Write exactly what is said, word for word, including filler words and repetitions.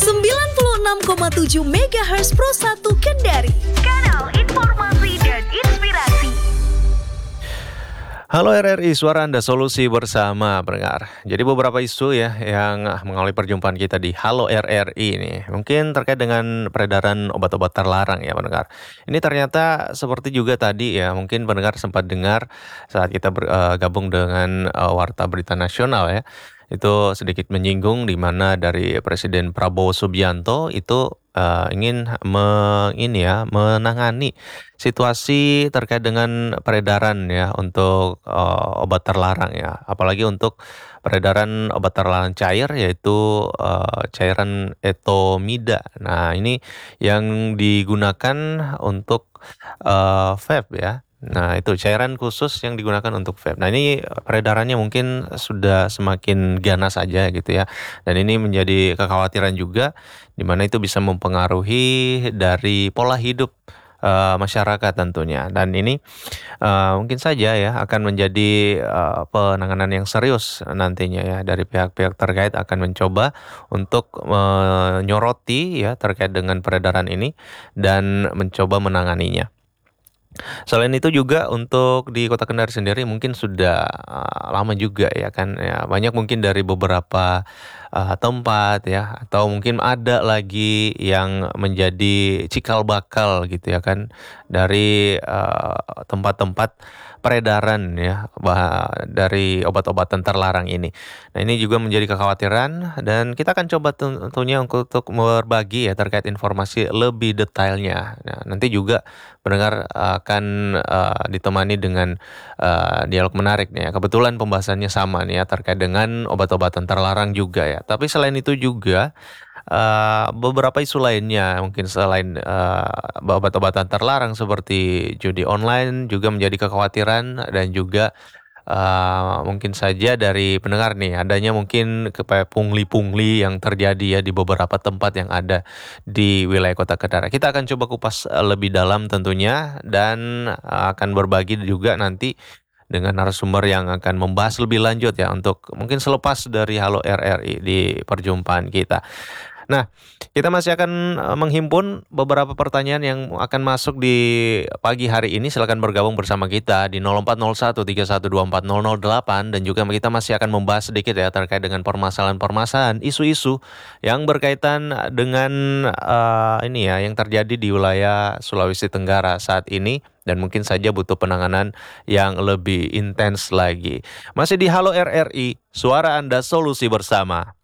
sembilan puluh enam koma tujuh megahertz Pro satu Kendari. Kanal informasi dan inspirasi. Halo R R I, suara Anda solusi bersama pendengar. Jadi beberapa isu ya yang mengawali perjumpaan kita di Halo R R I ini. Mungkin terkait dengan peredaran obat-obat terlarang ya pendengar. Ini ternyata seperti juga tadi ya, mungkin pendengar sempat dengar saat kita bergabung dengan uh, Warta Berita Nasional ya. Itu sedikit menyinggung di mana dari Presiden Prabowo Subianto itu uh, ingin me, ini ya, menangani situasi terkait dengan peredaran ya untuk uh, obat terlarang ya, apalagi untuk peredaran obat terlarang cair yaitu uh, cairan etomida. Nah ini yang digunakan untuk uh, vape ya. Nah itu cairan khusus yang digunakan untuk vape. Nah ini peredarannya mungkin sudah semakin ganas saja gitu ya. Dan ini menjadi kekhawatiran juga di mana itu bisa mempengaruhi dari pola hidup uh, masyarakat tentunya. Dan ini uh, mungkin saja ya akan menjadi uh, penanganan yang serius nantinya ya, dari pihak-pihak terkait akan mencoba untuk menyoroti ya terkait dengan peredaran ini dan mencoba menanganinya. Selain itu juga untuk di Kota Kendari sendiri mungkin sudah uh, lama juga ya kan ya, banyak mungkin dari beberapa uh, tempat ya, atau mungkin ada lagi yang menjadi cikal bakal gitu ya kan dari uh, tempat-tempat peredaran ya bah, dari obat-obatan terlarang ini. Nah ini juga menjadi kekhawatiran dan kita akan coba tentunya untuk, untuk berbagi ya terkait informasi lebih detailnya. Nah nanti juga pendengar akan uh, ditemani dengan uh, dialog menarik nih ya. Kebetulan pembahasannya sama nih ya terkait dengan obat-obatan terlarang juga ya. Tapi selain itu juga uh, beberapa isu lainnya mungkin selain uh, obat-obatan terlarang seperti judi online juga menjadi kekhawatiran, dan juga Uh, mungkin saja dari pendengar nih adanya mungkin kayak pungli-pungli yang terjadi ya di beberapa tempat yang ada di wilayah Kota Kendari. Kita akan coba kupas lebih dalam tentunya, dan uh, akan berbagi juga nanti dengan narasumber yang akan membahas lebih lanjut ya untuk mungkin selepas dari Halo R R I di perjumpaan kita. Nah, kita masih akan menghimpun beberapa pertanyaan yang akan masuk di pagi hari ini. Silakan bergabung bersama kita di nol empat nol satu tiga satu dua empat nol nol delapan, dan juga kita masih akan membahas sedikit ya terkait dengan permasalahan-permasalahan, isu-isu yang berkaitan dengan uh, ini ya yang terjadi di wilayah Sulawesi Tenggara saat ini, dan mungkin saja butuh penanganan yang lebih intens lagi. Masih di Halo R R I, suara Anda solusi bersama.